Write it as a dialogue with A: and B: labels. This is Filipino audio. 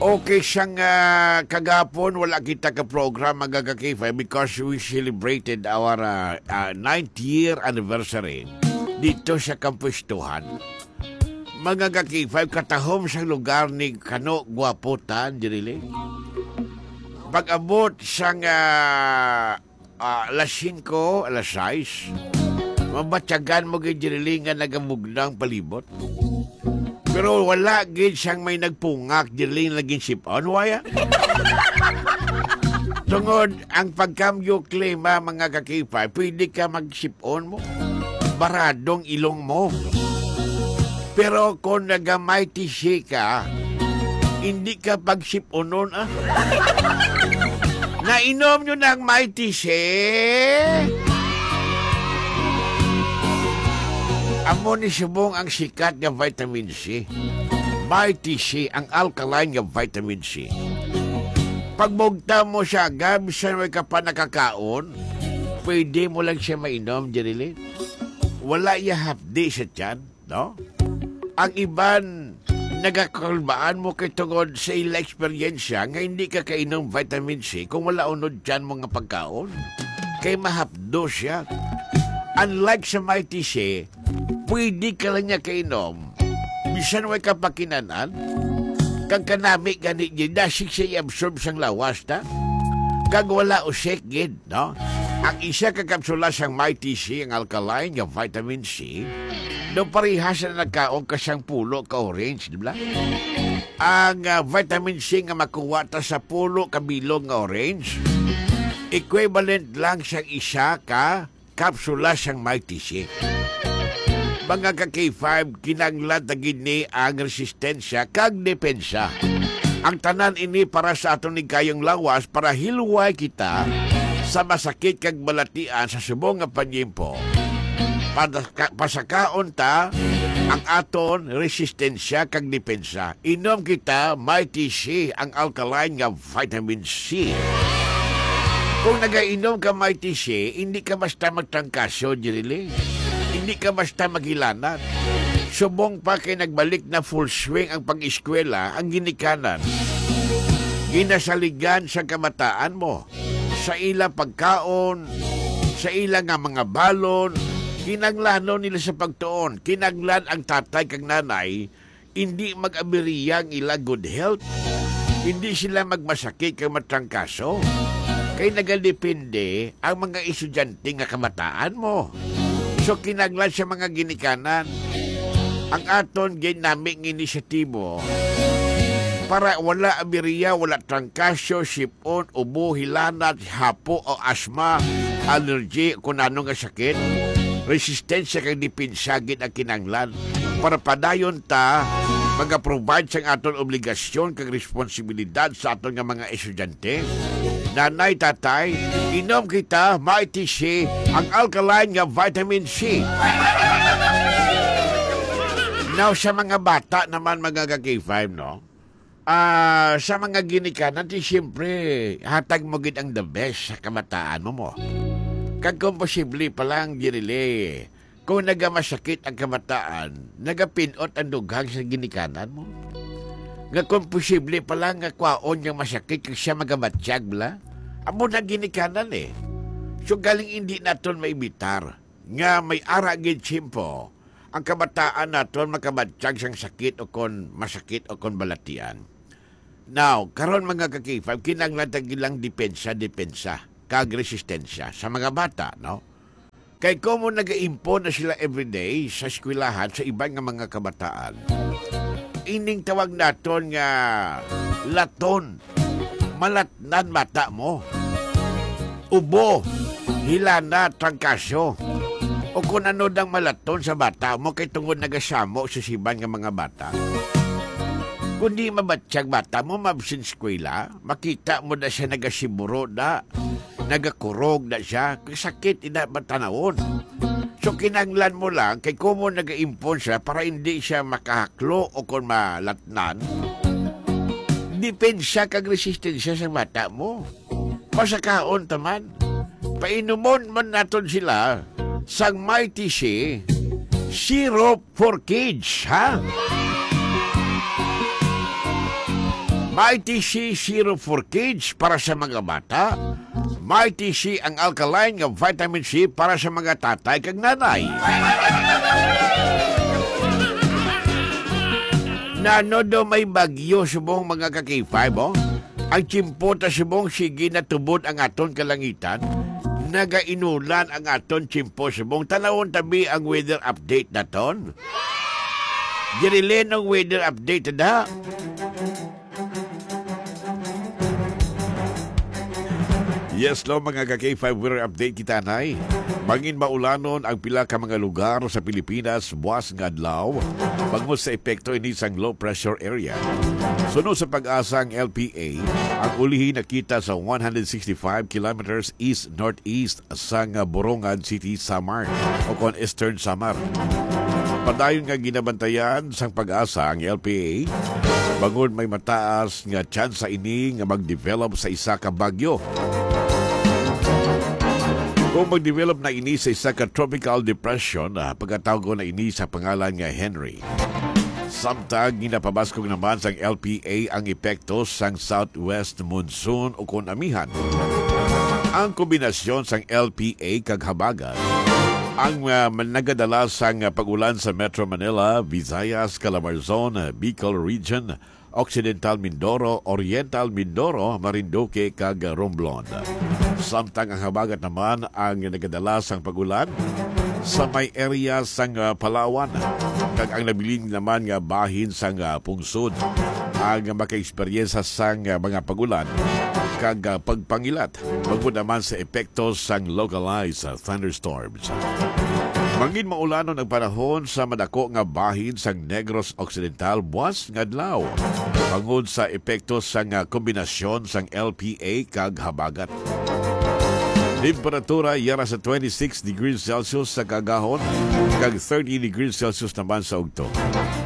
A: Okay siyang kagapon, wala kita ka-program magagakifay because we celebrated our 9th year anniversary dito sa kampustuhan. Magagakifay, katahom sa lugar ni Kano Guaputan, dirili. Pag-abot siyang alas 5, alas 6, mabatyagan mo kay dirili nga nagamuglang palibot. Pero wala gid siyang may nagpungak dirling laging sipon waya. Tungod ang pagkamyo klima mga kakipay, pwede ka magsipon mo. Baradong ilong mo. Pero kung nagamay tisi ka, hindi ka pagsiponon Nainom nyo ng may tisi. Amo ni subong ang sikat nga vitamin C. Mighty C, ang alkaline nga vitamin C. Pagbugta mo siya, gabisan mo ka pa nakakaon, pwede mo lang siya mainom, Jerilyn. Wala hapdi sa tiyan, no? Ang iban, nagakalbaan mo kay tungod sa ila eksperyensya nga hindi ka kainom vitamin C kung wala unod tiyan mo nga pagkaon. Kay mahapdo siya. Unlike sa Mighty C, pwede ka lang niya kainom. Bisan way kapakinanan, kang kanami ganit yun, dasig siya i-absorb sang lawas ta. Kag wala usik gid, no? Ang isa kakapsula sang Mighty C, ang alkaline, yung vitamin C, no parihas na nagkaong kasang pulo ka orange, di ba? Ang vitamin C nga makuha ta sa pulo kabilog nga orange, equivalent lang siyang isa ka kapsula sang Mighty C. Mga ka-K5, kinanglan tagid ni ang resistensya kag depensa. Ang tanan ini para sa aton ni kayong lawas para hilway kita sa masakit kag balatian sa subong nga panyimpo. Pasakaon ta ang aton resistensya kag depensa. Inom kita Mighty C, ang alkaline nga vitamin C. Kung nagainom ka Mighty C, hindi ka basta magtangkasyo, Jirili. Hindi ka basta maghilanan. Subong pa kay nagbalik na full swing ang pag-eskwela, ang ginikanan. Ginasaligan sa kamataan mo. Sa ilang pagkaon, sa ilang nga mga balon, kinanglanon nila sa pagtuon. Kinanglan ang tatay kag nanay, hindi mag-abiriyang ila good health. Hindi sila magmasakit kag matrangkaso. Kay nagadepende ang mga estudyante nga kamataan mo. So kinaglan sa mga ginikanan ang aton ginaming inisyatibo para wala abiriya, wala trangkasyo, sipon, ubo, hilanat, hapo o asma, allergy, kung ano nga sakit, resistensya kang dipinsagin ang kinanglan para padayon ta mag-provide sa aton obligasyon kag responsibilidad sa aton nga mga estudyante. Nanay, tatay, inom kita Mighty C, ang alkaline nga vitamin C. Now, sa mga bata naman mga K5, no? Sa mga ginikanan, siyempre, hatag mo gid ang the best sa kamataan mo. Kag kung posible pa lang, Jirili, kung nagamasakit ang kamataan, nagapinot ang dughang sa ginikanan mo. Nga kung posible pa lang nga kwaon yung masakit kag siya magamatsyag bla. Amo na ginikanan So galing hindi naton maibitar. Nga may ara gid simpo. Ang kabataan naton makamatsyag sang sakit o kon masakit o kon balatian. Now, karon mga kakifab, kinanglan tagilang depensa kag resistensya sa mga bata, no? Kay komo nag-impon na sila everyday sa eskwelahan sa ibang nga mga kabataan. Ining tawag naton nga laton, malatnan mata mo, ubo, hilana, trangkasyo, o kung ano dang malaton sa bata mo kay tungod nagasamo sa siban nga mga bata. Kung di mabatsyag bata mo, mabsin eskwela, makita mo na siya nagasiburo na, nagakurog na siya, sakit ina matanawon. So kinanglan mo lang, kay kumo nag-impon siya para hindi siya makahaklo o kung malatnan, depensa kag resistensya sa mata mo. Pasakaon taman. Painumon man naton sila sang Mighty C, syrup for kids, ha? Mighty She Zero for Kids para sa mga bata. Mighty She ang alkaline nga vitamin C para sa mga tatay kag nanay. Nano do may bagyo subong mga ka-K5, oh? Ang chimpota subong sige na tubod ang aton kalangitan. Nagainulan ang aton chimpo subong tanawon tabi ang weather update naton. Girilin ang weather update na. Yes, lo mga ka-K5 weather update kita nay. Mangin maulanon ang pila ka mga lugar sa Pilipinas buwas nga adlaw bangod sa epekto ini sang low pressure area. Sunod sa pag-asa ang LPA, ang ulihi nakita sa 165 kilometers east-northeast sa Borongan City, Samar o kon Eastern Samar. Padayon nga ginabantayan sang pag-asa ang LPA bangod may mataas nga tsansa ini nga mag-develop sa isa ka bagyo. Kung mag-develop na ini sa isa ka tropical depression, pagkatawag na ini sa pangalan nga Henry. Samtang ginapabaskog naman sang LPA ang epekto sang southwest monsoon o kon amihan. Ang kombinasyon sang LPA kag habagat ang nagadala sang pag-ulan sa Metro Manila, Visayas, Calabarzon, Bicol Region, Occidental Mindoro, Oriental Mindoro, Marinduque kag Romblon. Samtang ang habagat naman ang nagadala sang pag-ulan sa may area sang Palawan kag ang nabiling naman nga bahin sang pungsod ang maka-eksperyensya sang mga pag-ulan kag pagpangilat bangod naman sa epekto sang localized thunderstorms. Mangin maulanon ang panahon sa madako nga bahin sang Negros Occidental buwas nga adlaw bangod sa epekto sang kombinasyon sang LPA kag habagat. Temperatura yara sa 26 degrees Celsius sa kagahon kag 30 degrees Celsius naman sa ugto.